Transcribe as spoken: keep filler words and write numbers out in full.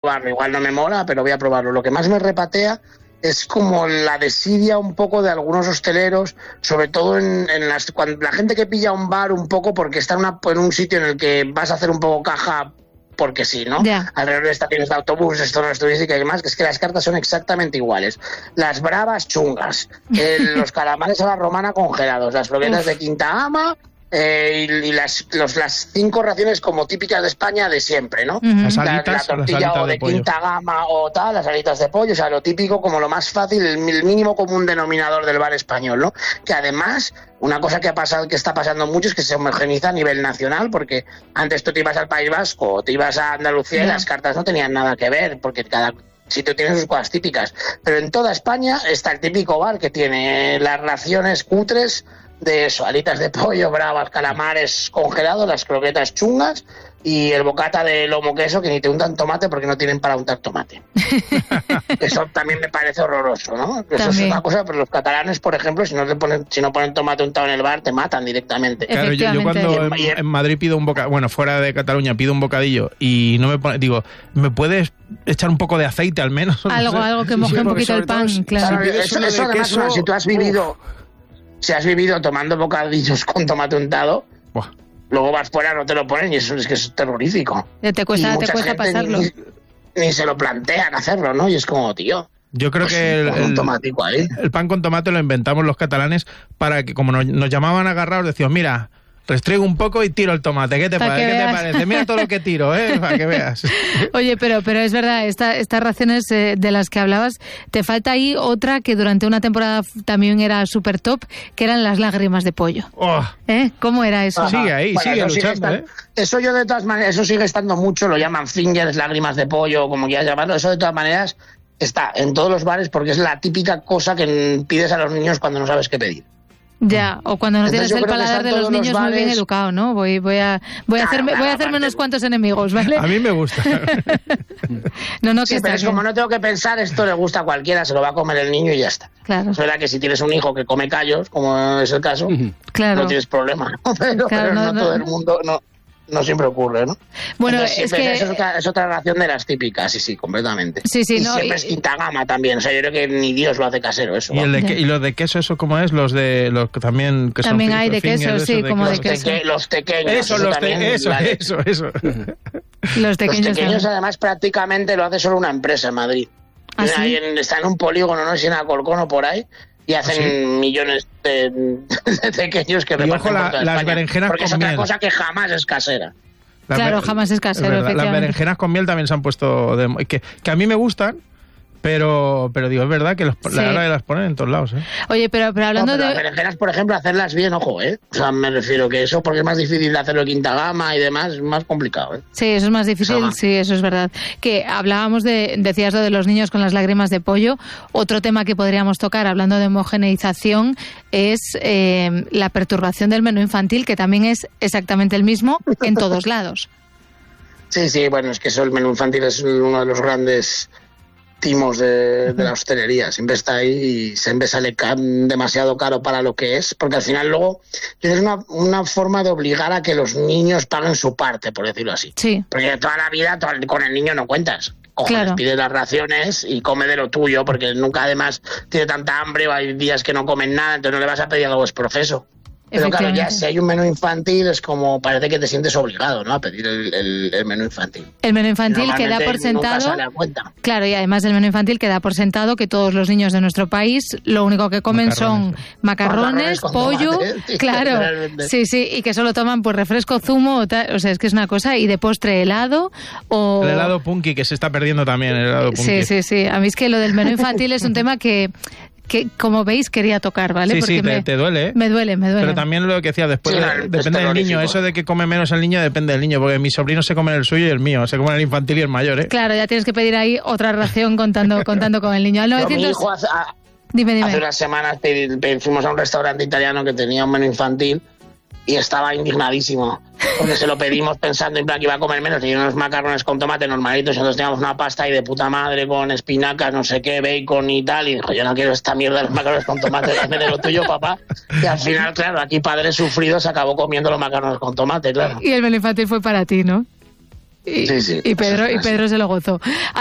probarlo. Igual no me mola, pero voy a probarlo. Lo que más me repatea es como la desidia un poco de algunos hosteleros, sobre todo en, en las cuando la gente que pilla un bar un poco porque está en, una, en un sitio en el que vas a hacer un poco caja porque sí, ¿no? Yeah. Alrededor de estaciones de autobuses, zonas turísticas y demás, que es que las cartas son exactamente iguales. Las bravas chungas, el, los calamares a la romana congelados, las croquetas de quinta gama... Eh, y, y las, los, las cinco raciones como típicas de España de siempre, ¿no? Uh-huh. Las La, alitas, la tortilla las alitas o de, de pollo. quinta gama o tal, las alitas de pollo, o sea, lo típico, como lo más fácil, el, el mínimo común denominador del bar español, ¿no? Que además, una cosa que ha pasado, que está pasando mucho es que se homogeneiza a nivel nacional, porque antes tú te ibas al País Vasco o te ibas a Andalucía yeah. y las cartas no tenían nada que ver, porque cada sitio tiene sus cosas típicas. Pero en toda España está el típico bar que tiene las raciones cutres de eso, alitas de pollo, bravas, calamares congelados, las croquetas chungas y el bocata de lomo queso que ni te untan tomate porque no tienen para untar tomate. Eso también me parece horroroso, ¿no? Eso también es una cosa, pero los catalanes, por ejemplo, si no te ponen, si no ponen tomate untado en el bar, te matan directamente. Claro, yo, yo cuando en, en Madrid pido un bocadillo, bueno, fuera de Cataluña pido un bocadillo y no me pone, digo, ¿me puedes echar un poco de aceite al menos? Algo, no sé. algo que moje sí, un poquito el pan, todo, claro. Si eso, eso además, queso, bueno, si tú has vivido... Uf. Si has vivido tomando bocadillos con tomate untado, Buah. luego vas fuera, no te lo ponen y eso es que es terrorífico. Te cuesta, te cuesta pasarlo. Ni, ni se lo plantean hacerlo, ¿no? Y es como, tío... Yo creo pues que el, el, ahí. el pan con tomate lo inventamos los catalanes para que, como nos, nos llamaban agarrados, decíamos, mira... Restriego un poco y tiro el tomate. ¿Qué te, pa- ¿qué te parece? Mira todo lo que tiro, ¿eh? Para que veas. Oye, pero, pero es verdad, esta, estas raciones eh, de las que hablabas, te falta ahí otra que durante una temporada también era súper top, que eran las lágrimas de pollo. Oh. ¿Eh? ¿Cómo era eso? Ajá. Sigue ahí, bueno, sigue luchando, sigue estando, ¿eh? Eso yo de todas maneras, eso sigue estando mucho, lo llaman fingers, lágrimas de pollo, como quieras llamarlo, eso de todas maneras está en todos los bares porque es la típica cosa que pides a los niños cuando no sabes qué pedir. Ya, o cuando no Entonces tienes el paladar de los niños los muy bien educado, ¿no? Voy, voy a, voy a claro, hacerme, claro, voy a hacerme unos cuantos enemigos, ¿vale? A mí me gusta. no, no, que sí, está pero es bien. como no tengo que pensar, esto le gusta a cualquiera, se lo va a comer el niño y ya está. Claro. Es verdad que si tienes un hijo que come callos, como es el caso, claro. no tienes problema, ¿no? Pero, claro, pero no, no todo no. el mundo... no. No siempre ocurre, ¿no? Bueno, Entonces, es sí, que... Es otra, es otra ración de las típicas, sí, sí, completamente. Sí, sí, y no... siempre y... es quinta gama también, o sea, yo creo que ni Dios lo hace casero, eso. ¿Y, el de que, ¿Y los de queso, eso cómo es? Los de... los que también... Que también son hay de queso, fingers, sí, de como queso. de queso. Teque, los tequeños. Eso, eso, los te, también, eso, vale. eso, eso. Los tequeños, los tequeños además, prácticamente lo hace solo una empresa en Madrid. ¿Ah, sí? Ahí en, está en un polígono, no sé si en Alcorcón o por ahí, y hacen ¿sí? millones de, de tequeños que reparten ojo, la, por toda las España. berenjenas Porque con es otra miel. cosa que jamás es casera. Las claro, be- jamás es casero, es verdad, efectivamente. Las berenjenas con miel también se han puesto... De, que, que a mí me gustan, pero pero digo, es verdad que los, sí. la hora de las ponen en todos lados, ¿eh? Oye, pero, pero hablando no, pero de... las berenjenas, por ejemplo, hacerlas bien, ojo, ¿eh? O sea, me refiero que eso, porque es más difícil de hacerlo de quinta gama y demás, es más complicado, ¿eh? Sí, eso es más difícil, Eso sí, eso es verdad. Que hablábamos de, decías lo de los niños con las lágrimas de pollo, otro tema que podríamos tocar, hablando de homogeneización, es eh, la perturbación del menú infantil, que también es exactamente el mismo en todos lados. Sí, sí, bueno, es que eso, el menú infantil es uno de los grandes timos de, de la hostelería. Siempre está ahí y siempre sale ca- demasiado caro para lo que es, porque al final luego tienes una, una forma de obligar a que los niños paguen su parte, por decirlo así. Sí. Porque toda la vida to- con el niño no cuentas. Cojones, Claro. pide las raciones y come de lo tuyo, porque nunca además tiene tanta hambre o hay días que no comen nada, entonces no le vas a pedir algo expreso. Pero claro, ya si hay un menú infantil es como parece que te sientes obligado, ¿no? A pedir el, el, el menú infantil. El menú infantil que da por Nunca sentado... sale a cuenta. Claro, y además el menú infantil que da por sentado que todos los niños de nuestro país lo único que comen Macarrones. son macarrones, Macarrones con pollo, tomate, sí, claro, literalmente. sí, sí, y que solo toman pues refresco, zumo, o, tal, o sea, es que es una cosa, y de postre helado o... El helado punky, que se está perdiendo también, el helado punky. Sí, sí, sí, a mí es que lo del menú infantil es un tema que... que como veis quería tocar, ¿vale? Sí, Porque sí, te, me, te duele, ¿eh? me duele, me duele. Pero también lo que decía después, Sí, de- es depende del niño. terrorífico. Eso de que come menos el niño depende del niño, porque mis sobrinos se comen el suyo y el mío, se comen el infantil y el mayor, ¿eh? Claro, ya tienes que pedir ahí otra ración contando contando con el niño. Al Pero mi novecientos... hijo hace, a- Dime, dime. hace unas semanas pedí- pedí- fuimos a un restaurante italiano que tenía un menú infantil y estaba indignadísimo, porque se lo pedimos pensando en plan que iba a comer menos, y unos macarrones con tomate normalitos, y nosotros teníamos una pasta ahí de puta madre con espinacas, no sé qué, bacon y tal, y dijo, yo no quiero esta mierda de los macarrones con tomate, dame de lo tuyo, papá. Y al final, claro, aquí padre sufrido se acabó comiendo los macarrones con tomate, claro. Y el menú infantil fue para ti, ¿no? Y, Sí, sí. y Pedro, y Pedro se lo gozó.